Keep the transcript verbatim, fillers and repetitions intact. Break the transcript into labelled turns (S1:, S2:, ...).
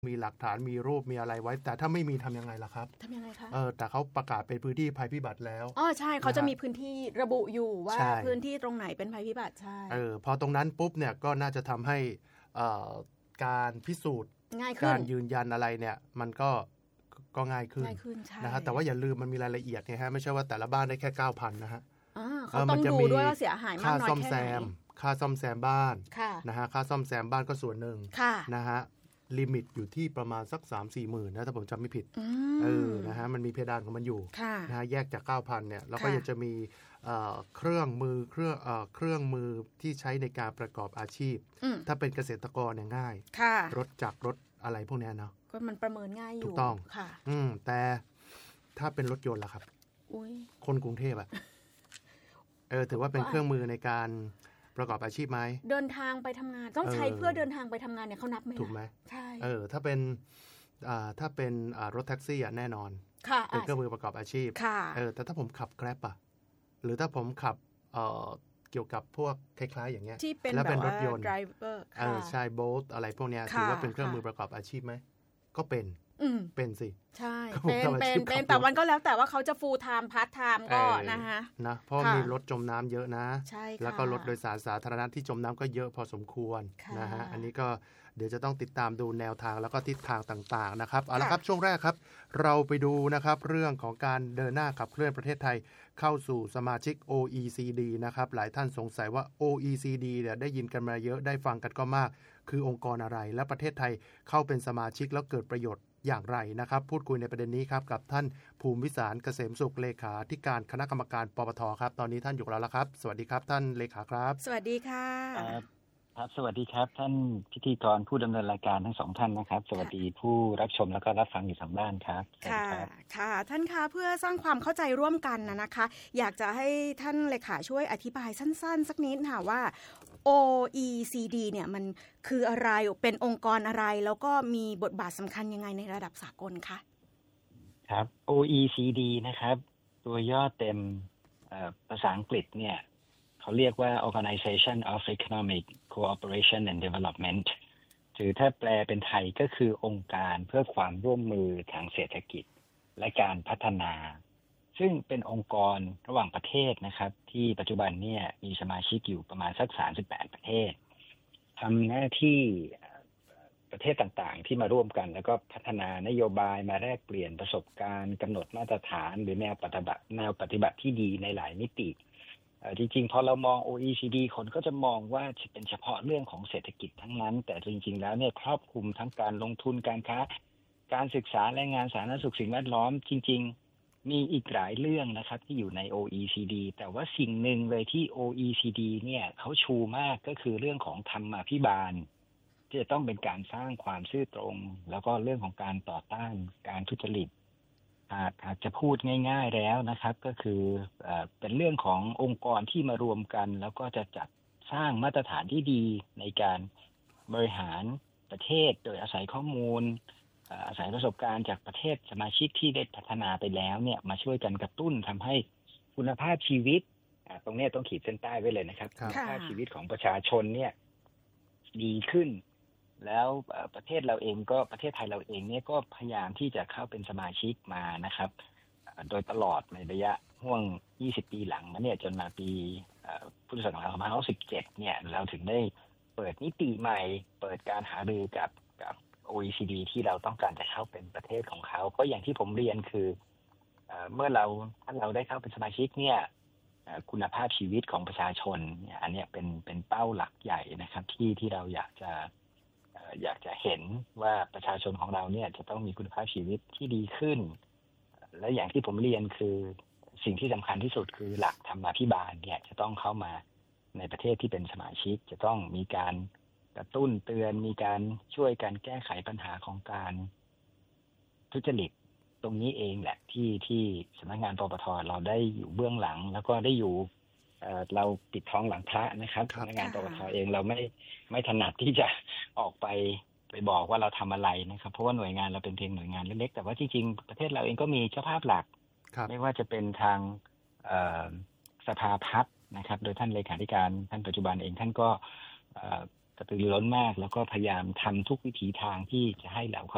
S1: มีหลักฐานมีรูปมีอะไรไว้แต่ถ้าไม่มีทำยังไงล่ะครับ
S2: ทำยังไงคะ
S1: เออแต่เขาประกาศเป็นพื้นที่ภัยพิบัติแล้ว
S2: อ๋อใช่เขาจะมีพื้นที่ระบุอยู่ว่าพื้นที่ตรงไหนเป็นภัยพิบัติใช่
S1: เออพอตรงนั้นปุ๊บเนี่ยก็น่าจะทำให้การพิสูจน์การยืนยันอะไรเนี่ยมันก็ก็ง่ายขึ้นนะฮะแต่ว่าอย่าลืมมันมีรายละเอียดไงฮะไม่ใช่ว่าแต่ละบ้านได้แค่ เก้าพัน นะฮะ
S2: เขาต้องดูด้วยว่าเสียหายมากน้อยแค่ไหน
S1: ค่าซ่อมแซมบ้านนะฮะค่าซ่อมแซมบ้านก็ส่วนหนึ่งนะฮะลิมิตอยู่ที่ประมาณสัก สามสี่ หมื่นนะถ้าผมจำไม่ผิดเออนะฮะมันมีเพดานของมันอยู่นะฮะแยกจาก เก้าพัน เนี่ยแล้วก็ยังจะมีเครื่องมือเครื่องเครื่องมือที่ใช้ในการประกอบอาชีพถ้าเป็นเกษตรกรเนี่ยง่ายรถจักรรถอะไรพวกนี้เนาะ
S2: ก็มันประเมินง่ายอยู่
S1: ถูกต้องค่ะอืมแต่ถ้าเป็นรถยนต์ล่ะครับคนกรุงเทพอะเออถือว่าเป็นเครื่องมือในการประกอบอาชีพไหม
S2: เดินทางไปทำงานต้องใช้เพื่อเดินทางไปทำงานเนี่ยเขานับไหม
S1: ถูกไหม
S2: ใช่
S1: เออถ้าเป็นอ่าถ้าเป็นอ่ารถแท็กซี่อ่ะแน่นอนเป็นเครื่องมือประกอบอาชีพเออแต่ถ้าผมขับ Grab อ่ะหรือถ้าผมขับเอ่อเกี่ยวกับพวกคล้ายๆอย่างเงี้ย
S2: แล้ว
S1: เป็นรถยนต์
S2: driver
S1: เออใช่ Bolt อะไรพวกเนี้ยถือว่าเป็นเครื่องมือประกอบอาชีพไหมก็เป็นเป็นสิ
S2: ใช่เป็นเป็นเป็นแต่วันก็แล้วแต่ว่าเขาจะ full time part time ก็นะคะ
S1: นะเพราะมีรถจมน้ำเยอะนะแล้วก็รถโดยสารสาธารณะที่จมน้ำก็เยอะพอสมควรนะฮะอันนี้ก็เดี๋ยวจะต้องติดตามดูแนวทางแล้วก็ทิศทางต่างๆนะครับเอาละครับช่วงแรกครับเราไปดูนะครับเรื่องของการเดินหน้าขับเคลื่อนประเทศไทยเข้าสู่สมาชิก โอ อี ซี ดี นะครับหลายท่านสงสัยว่า โอ อี ซี ดี เนี่ยได้ยินกันมาเยอะได้ฟังกันก็มากคือองค์กรอะไรและประเทศไทยเข้าเป็นสมาชิกแล้วเกิดประโยชน์อย่างไรนะครับพูดคุยในประเด็นนี้ครับกับท่านภูมิวิสารเกษมสุขเลขาธิการคณะกรรมการปปทครับตอนนี้ท่านอยู่แล้วละครับสวัสดีครับท่านเลขาครับ
S2: สวัสดีค่ะ
S3: ครับสวัสดีครับท่านพิธีกรผู้ดำเนินรายการทั้งสองท่านนะครับสวัสดีผู้รับชมแล้วก็รับฟังอยู่ทางบ้านครับ
S2: ค่ะค่ะท่านคะเพื่อสร้างความเข้าใจร่วมกันนะนะคะอยากจะให้ท่านเลขาช่วยอธิบายสั้นๆสักนิดค่ะว่า โอ อี ซี ดี เนี่ยมันคืออะไรเป็นองค์กรอะไรแล้วก็มีบทบาทสำคัญยังไงในระดับสากลคะ
S3: ครับ โอ อี ซี ดี นะครับตัวย่อเต็มภาษาอังกฤษเนี่ยเขาเรียกว่า Organization of Economic Cooperation and Development หรือถ้าแปลเป็นไทยก็คือองค์การเพื่อความร่วมมือทางเศรษฐกิจและการพัฒนาซึ่งเป็นองค์กรระหว่างประเทศนะครับที่ปัจจุบันเนี่ยมีสมาชิกอยู่ประมาณสักสามสิบแปดประเทศทำหน้าที่ประเทศต่างๆที่มาร่วมกันแล้วก็พัฒนานโยบายมาแลกเปลี่ยนประสบการณ์กำหนดมาตรฐานหรือแนวปฏิบัติแนวปฏิบัติที่ดีในหลายมิติจริงๆพอเรามอง โอ อี ซี ดี คนก็จะมองว่าเป็นเฉพาะเรื่องของเศรษฐกิจทั้งนั้นแต่จริงๆแล้วเนี่ยครอบคลุมทั้งการลงทุนการค้าการศึกษาและงานสาธารณสุขสิ่งแวดล้อมจริงๆมีอีกหลายเรื่องนะครับที่อยู่ใน โอ อี ซี ดี แต่ว่าสิ่งหนึ่งเลยที่ โอ อี ซี ดี เนี่ยเขาชูมากก็คือเรื่องของธรรมาภิบาลที่จะต้องเป็นการสร้างความซื่อตรงแล้วก็เรื่องของการต่อต้านการทุจริตอาจจะพูดง่ายๆแล้วนะครับก็คือเอ่อเป็นเรื่องขององค์กรที่มารวมกันแล้วก็จะจัดสร้างมาตรฐานที่ดีในการบริหารประเทศโดยอาศัยข้อมูลอาศัยประสบการณ์จากประเทศสมาชิกที่ได้พัฒนาไปแล้วเนี่ยมาช่วยกันกระตุ้นทำให้คุณภาพชีวิตตรงนี้ต้องขีดเส้นใต้ไว้เลยนะครับคุณภาพชีวิตของประชาชนเนี่ยดีขึ้นแล้วประเทศเราเองก็ประเทศไทยเราเองเนี่ยก็พยายามที่จะเข้าเป็นสมาชิกมานะครับโดยตลอดในระยะห่วงยี่สิบปีหลังมาเนี่ยจนมาปีพุทธศักราชสองพันห้าร้อยสิบเจ็ดเนี่ยเราถึงได้เปิดมิติใหม่เปิดการหารือกับกับ โอ อี ซี ดี ที่เราต้องการจะเข้าเป็นประเทศของเขาเพราะอย่างที่ผมเรียนคือเมื่อเราถ้าเราได้เข้าเป็นสมาชิกเนี่ยคุณภาพชีวิตของประชาชนเนี่ยอันนี้เป็นเป็นเป้าหลักใหญ่นะครับที่ที่เราอยากจะอยากจะเห็นว่าประชาชนของเราเนี่ยจะต้องมีคุณภาพชีวิตที่ดีขึ้นและอย่างที่ผมเรียนคือสิ่งที่สำคัญที่สุดคือหลักธรรมาภิบาลเนี่ยจะต้องเข้ามาในประเทศที่เป็นสมาชิกจะต้องมีการกระตุ้นเตือนมีการช่วยกันแก้ไขปัญหาของการทุจริตตรงนี้เองแหละที่ที่สำนักงานปปท.เราได้อยู่เบื้องหลังแล้วก็ได้อยู่เอ่อเราปิดทองหลังพระนะครับสำนักงานปปท.เองเราไม่ไม่ถนัดที่จะออกไปไปบอกว่าเราทำอะไรนะครับเพราะว่าหน่วยงานเราเป็นเพียงหน่วยงานเล็กๆแต่ว่าจริงๆประเทศเราเองก็มีเจ้าภาพหลักไม่ว่าจะเป็นทางเอ่อสภาพัฒน์นะครับโดยท่านเลขาธิการท่านปัจจุบันเองท่านก็เอ่อกระตือรือร้นมากแล้วก็พยายามทำทุกวิถีทางที่จะให้เหล่า